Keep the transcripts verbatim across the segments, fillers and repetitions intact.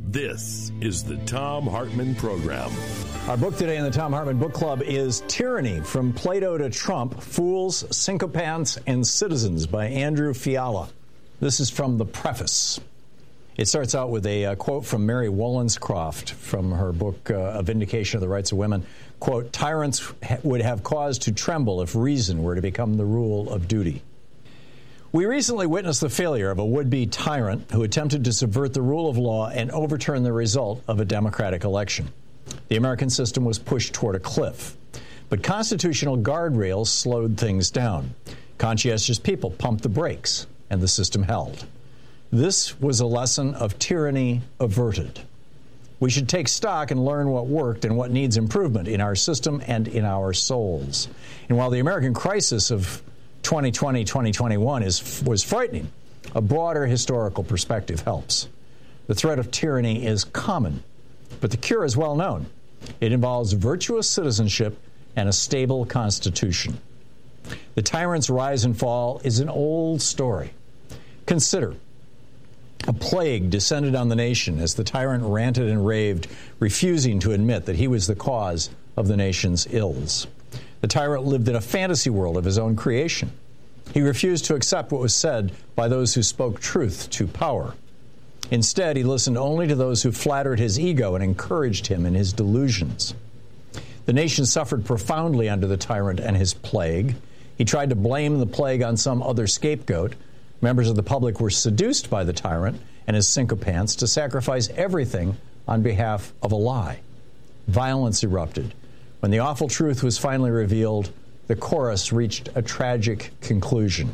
This is the Thom Hartmann Program. Our book today in the Thom Hartmann Book Club is Tyranny, From Plato to Trump, Fools, Sycophants, and Citizens by Andrew Fiala. This is from the preface. It starts out with a uh, quote from Mary Wollstonecraft from her book, uh, A Vindication of the Rights of Women. Quote, "Tyrants ha- would have cause to tremble if reason were to become the rule of duty." We recently witnessed the failure of a would-be tyrant who attempted to subvert the rule of law and overturn the result of a democratic election. The American system was pushed toward a cliff, but constitutional guardrails slowed things down. Conscientious people pumped the brakes, and the system held. This was a lesson of tyranny averted. We should take stock and learn what worked and what needs improvement in our system and in our souls. And while the American crisis of twenty twenty, twenty twenty-one is, was frightening, a broader historical perspective helps. The threat of tyranny is common, but the cure is well known. It involves virtuous citizenship and a stable constitution. The tyrant's rise and fall is an old story. Consider, a plague descended on the nation as the tyrant ranted and raved, refusing to admit that he was the cause of the nation's ills. The tyrant lived in a fantasy world of his own creation. He refused to accept what was said by those who spoke truth to power. Instead, he listened only to those who flattered his ego and encouraged him in his delusions. The nation suffered profoundly under the tyrant and his plague. He tried to blame the plague on some other scapegoat. Members of the public were seduced by the tyrant and his sycophants to sacrifice everything on behalf of a lie. Violence erupted. When the awful truth was finally revealed, the chorus reached a tragic conclusion.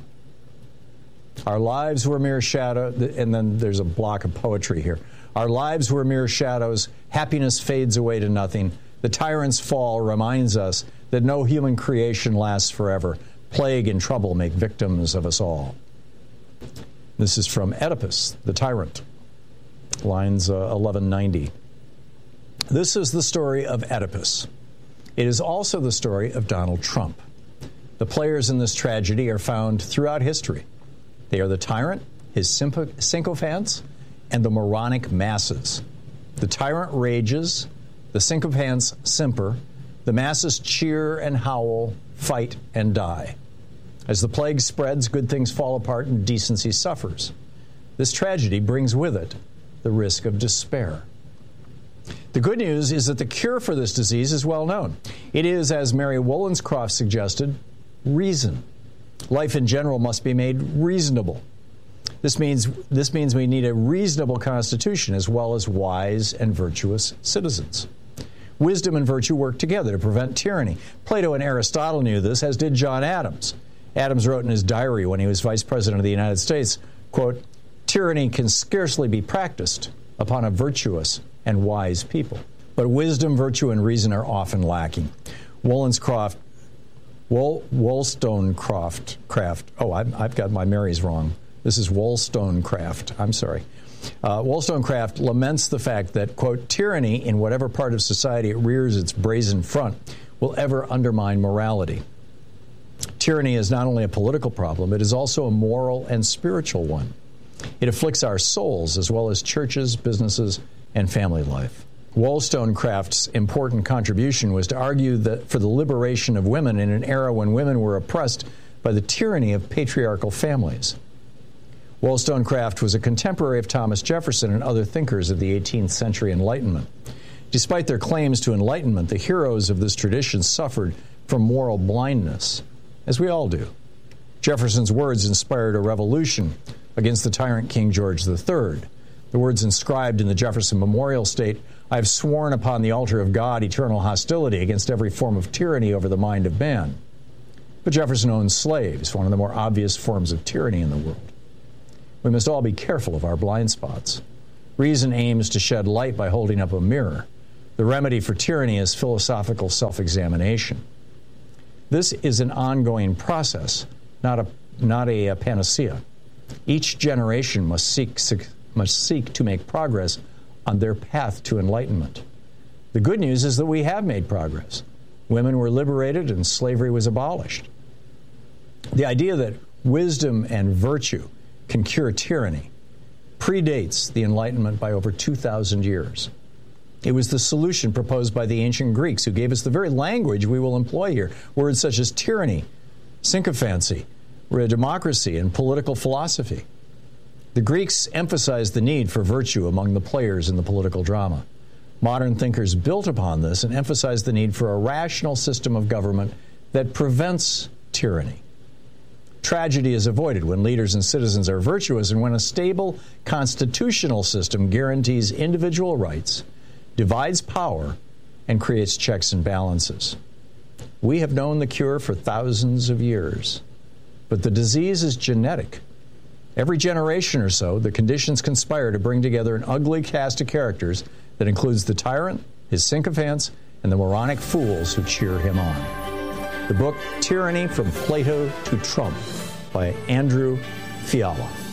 Our lives were mere shadows, and then there's a block of poetry here. Our lives were mere shadows. Happiness fades away to nothing. The tyrant's fall reminds us that no human creation lasts forever. Plague and trouble make victims of us all. This is from Oedipus, the Tyrant, lines uh, eleven ninety. This is the story of Oedipus. It is also the story of Donald Trump. The players in this tragedy are found throughout history. They are the tyrant, his sycophants, and the moronic masses. The tyrant rages, the sycophants simper, the masses cheer and howl, fight and die. As the plague spreads, good things fall apart and decency suffers. This tragedy brings with it the risk of despair. The good news is that the cure for this disease is well known. It is, as Mary Wollstonecraft suggested, reason. Life in general must be made reasonable. This means, this means we need a reasonable constitution as well as wise and virtuous citizens. Wisdom and virtue work together to prevent tyranny. Plato and Aristotle knew this, as did John Adams. Adams wrote in his diary when he was Vice President of the United States, quote, "Tyranny can scarcely be practiced upon a virtuous and wise people." But wisdom, virtue, and reason are often lacking. Wollstonecraft, Woll, Wollstonecraft, Craft, oh, I've, I've got my Marys wrong. This is Wollstonecraft. I'm sorry. Uh, Wollstonecraft laments the fact that, quote, "tyranny in whatever part of society it rears its brazen front will ever undermine morality." Tyranny is not only a political problem, it is also a moral and spiritual one. It afflicts our souls as well as churches, businesses, and family life. Wollstonecraft's important contribution was to argue that for the liberation of women in an era when women were oppressed by the tyranny of patriarchal families. Wollstonecraft was a contemporary of Thomas Jefferson and other thinkers of the eighteenth century Enlightenment. Despite their claims to enlightenment, the heroes of this tradition suffered from moral blindness, as we all do. Jefferson's words inspired a revolution against the tyrant King George the Third. The words inscribed in the Jefferson Memorial state, "I have sworn upon the altar of God eternal hostility against every form of tyranny over the mind of man." But Jefferson owned slaves, one of the more obvious forms of tyranny in the world. We must all be careful of our blind spots. Reason aims to shed light by holding up a mirror. The remedy for tyranny is philosophical self-examination. This is an ongoing process, not a, not a, a panacea. Each generation must seek, must seek to make progress on their path to enlightenment. The good news is that we have made progress. Women were liberated and slavery was abolished. The idea that wisdom and virtue can cure tyranny predates the Enlightenment by over two thousand years. It was the solution proposed by the ancient Greeks, who gave us the very language we will employ here. Words such as tyranny, sycophancy, democracy, and political philosophy. The Greeks emphasized the need for virtue among the players in the political drama. Modern thinkers built upon this and emphasized the need for a rational system of government that prevents tyranny. Tragedy is avoided when leaders and citizens are virtuous and when a stable constitutional system guarantees individual rights, divides power, and creates checks and balances. We have known the cure for thousands of years, but the disease is genetic. Every generation or so, the conditions conspire to bring together an ugly cast of characters that includes the tyrant, his sycophants, and the moronic fools who cheer him on. The book, Tyranny from Plato to Trump, by Andrew Fiala.